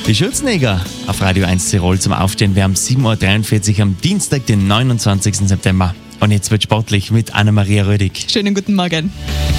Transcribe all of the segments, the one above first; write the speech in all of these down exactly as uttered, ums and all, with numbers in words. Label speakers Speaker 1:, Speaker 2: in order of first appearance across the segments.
Speaker 1: Die Schürzenjäger auf Radio eins Tirol zum Aufstehen. Wir haben sieben Uhr dreiundvierzig am Dienstag, den neunundzwanzigsten September. Und jetzt wird sportlich mit Anna-Maria Rödig.
Speaker 2: Schönen guten Morgen.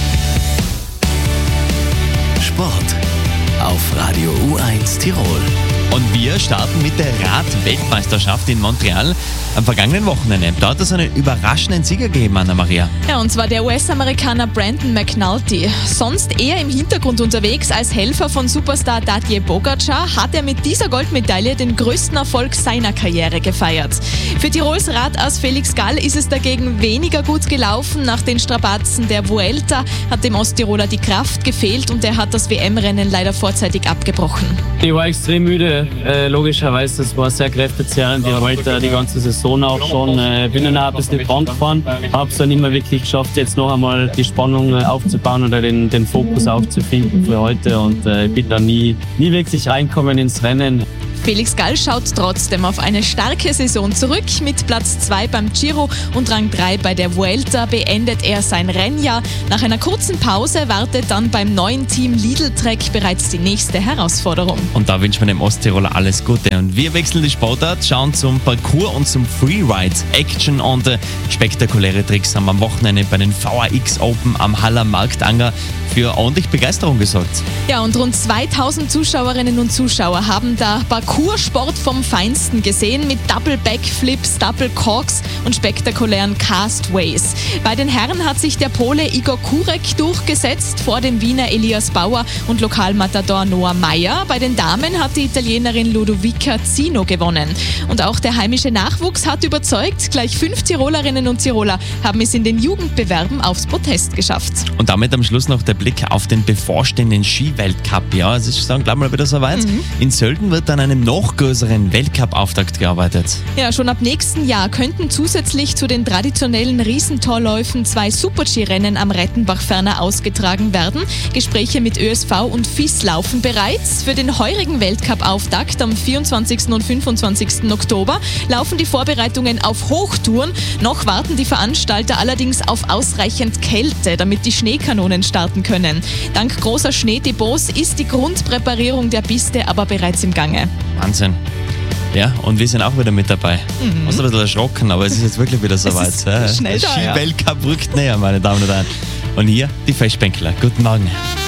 Speaker 3: Sport auf Radio U eins Tirol.
Speaker 1: Und wir starten mit der Rad-Weltmeisterschaft in Montreal am vergangenen Wochenende. Da hat es einen überraschenden Sieger gegeben, Anna-Maria.
Speaker 2: Ja, und zwar der U S-Amerikaner Brandon McNulty. Sonst eher im Hintergrund unterwegs als Helfer von Superstar Tadej Pogačar, hat er mit dieser Goldmedaille den größten Erfolg seiner Karriere gefeiert. Für Tirols Radass Felix Gall ist es dagegen weniger gut gelaufen. Nach den Strapazen der Vuelta hat dem Osttiroler die Kraft gefehlt und er hat das W M-Rennen leider vorzeitig abgebrochen.
Speaker 4: Ich war extrem müde, äh, logischerweise. Das war sehr kräftezehrend. Ich wollte die ganze Saison auch schon. Äh, bin dann auch ein bisschen Bahn gefahren. Habe es dann nicht mehr wirklich geschafft, jetzt noch einmal die Spannung äh, aufzubauen oder den, den Fokus aufzufinden für heute. Und äh, ich bin da nie, nie wirklich reinkommen ins Rennen.
Speaker 2: Felix Gall schaut trotzdem auf eine starke Saison zurück. Mit Platz zwei beim Giro und Rang drei bei der Vuelta beendet er sein Rennjahr. Nach einer kurzen Pause wartet dann beim neuen Team Lidl Trek bereits die nächste Herausforderung.
Speaker 1: Und da wünschen wir dem Osttiroler alles Gute. Und wir wechseln die Sportart, schauen zum Parcours und zum Freeride. Action und äh, spektakuläre Tricks haben am Wochenende bei den V A X Open am Haller Marktanger für ordentlich Begeisterung gesorgt.
Speaker 2: Ja, und rund zweitausend Zuschauerinnen und Zuschauer haben da Parcours-Sport vom Feinsten gesehen mit Double Backflips, Double Corks und spektakulären Castways. Bei den Herren hat sich der Pole Igor Kurek durchgesetzt vor dem Wiener Elias Bauer und Lokalmatador Noah Meyer. Bei den Damen hat die Italienerin Ludovica Zino gewonnen. Und auch der heimische Nachwuchs hat überzeugt. Gleich fünf Tirolerinnen und Tiroler haben es in den Jugendbewerben aufs Podest geschafft.
Speaker 1: Und damit am Schluss noch der Blick auf den bevorstehenden Skiweltcup. Ja, es ist dann gleich mal wieder soweit. Mhm. In Sölden wird an einem noch größeren Weltcup-Auftakt gearbeitet.
Speaker 2: Ja, schon ab nächsten Jahr könnten zusätzlich zu den traditionellen Riesentorläufen zwei Super-Ski-Rennen am Rettenbach-Ferner ausgetragen werden. Gespräche mit Ö S V und F I S laufen bereits. Für den heurigen Weltcup-Auftakt am vierundzwanzigsten und fünfundzwanzigsten Oktober laufen die Vorbereitungen auf Hochtouren. Noch warten die Veranstalter allerdings auf ausreichend Kälte, damit die Schneekanonen starten können. Können. Dank großer Schneedepots ist die Grundpräparierung der Piste aber bereits im Gange.
Speaker 1: Wahnsinn. Ja, und wir sind auch wieder mit dabei. Mhm. Muss ein bisschen erschrocken, aber es ist jetzt wirklich wieder soweit.
Speaker 2: Es ist ja, schnell
Speaker 1: der
Speaker 2: da,
Speaker 1: Ski-Weltcup rückt näher, meine Damen und Herren. Und hier die Festbänkler. Guten Morgen.